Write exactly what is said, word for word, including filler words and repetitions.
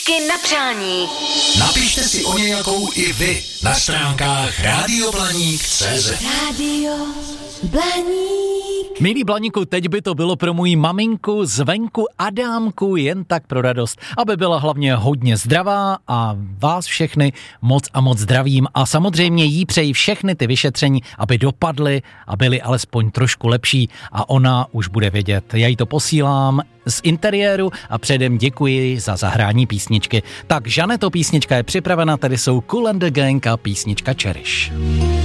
Písničky na přání. Napište si o nějakou i vy na stránkách rádio blaník tečka cé zet. Rádio Blaník. Milí Blaníku, teď by to bylo pro moji maminku zvenku Adámku jen tak pro radost, aby byla hlavně hodně zdravá a vás všechny moc a moc zdravím a samozřejmě jí přeji všechny ty vyšetření, aby dopadly a byly alespoň trošku lepší a ona už bude vědět. Já jí to posílám z interiéru a předem děkuji za zahrání písničky. Tak Žaneto, písnička je připravena, tady jsou Kool and the Gang a písnička Cherish.